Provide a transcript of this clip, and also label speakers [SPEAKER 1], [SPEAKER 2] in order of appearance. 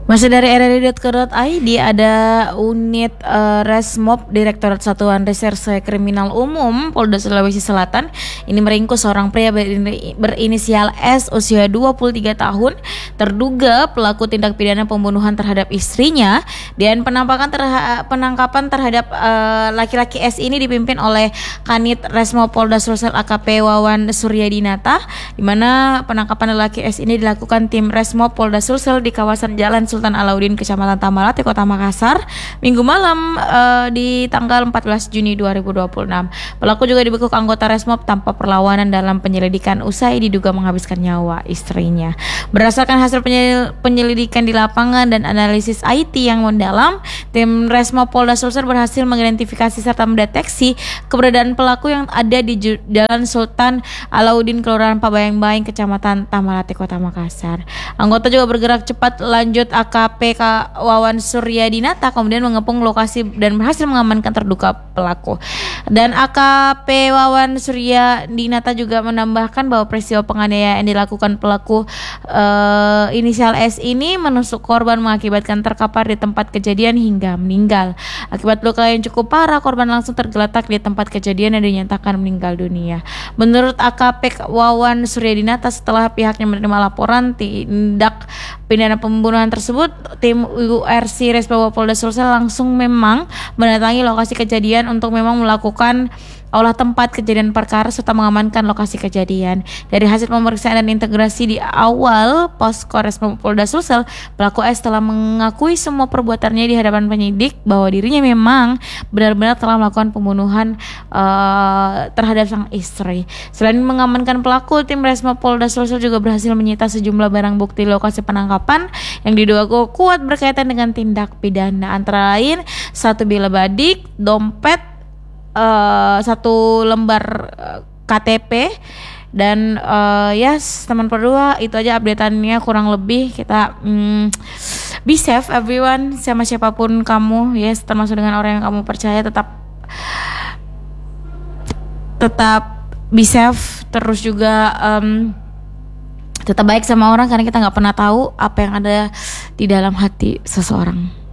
[SPEAKER 1] Masih dari rri.co.id, ada unit Resmob Direktorat Satuan Reserse Kriminal Umum Polda Sulawesi Selatan ini meringkus seorang pria berinisial S usia 23 tahun terduga pelaku tindak pidana pembunuhan terhadap istrinya, dan penangkapan terhadap laki-laki S ini dipimpin oleh Kanit Resmob Polda Sulsel AKP Wawan Suryadinata, di mana penangkapan laki S ini dilakukan tim Resmob Polda Sulsel di kawasan Jalan Sultan Alauddin, Kecamatan Tamalate, Kota Makassar, Minggu malam di tanggal 14 Juni 2026. Pelaku juga dibekuk anggota Resmob tanpa perlawanan dalam penyelidikan usai diduga menghabiskan nyawa istrinya. Berdasarkan hasil penyelidikan di lapangan dan analisis IT yang mendalam, tim Resmob Polda Sulsel berhasil mengidentifikasi serta mendeteksi keberadaan pelaku yang ada di Jalan Sultan Alauddin, Kelurahan Pabayang-Bayang, Kecamatan Tamalate, Kota Makassar. Anggota juga bergerak cepat lanjut AKP Wawan Suryadinata kemudian mengepung lokasi dan berhasil mengamankan terduga pelaku. Dan AKP Wawan Suryadinata juga menambahkan bahwa peristiwa penganiayaan yang dilakukan pelaku inisial S ini menusuk korban mengakibatkan terkapar di tempat kejadian hingga meninggal. Akibat luka yang cukup parah, korban langsung tergeletak di tempat kejadian dan dinyatakan meninggal dunia. Menurut AKP Wawan Suryadinata, setelah pihaknya menerima laporan tindak pidana pembunuhan tersebut, tim URC Resmob Polda Sulsel langsung memang mendatangi lokasi kejadian untuk memang melakukan olah tempat kejadian perkara serta mengamankan lokasi kejadian. Dari hasil pemeriksaan dan integrasi di awal Posko Resmob Polda Sulsel, pelaku S telah mengakui semua perbuatannya di hadapan penyidik bahwa dirinya memang benar-benar telah melakukan pembunuhan terhadap sang istri. Selain mengamankan pelaku, tim Resmob Polda Sulsel juga berhasil menyita sejumlah barang bukti lokasi penangkapan yang diduga kuat berkaitan dengan tindak pidana, antara lain 1 bilah badik, dompet, 1 lembar KTP, dan teman berdua, itu aja updateannya kurang lebih. Kita be safe everyone, sama siapapun kamu, termasuk dengan orang yang kamu percaya, tetap be safe, terus juga tetap baik sama orang, karena kita nggak pernah tahu apa yang ada di dalam hati seseorang.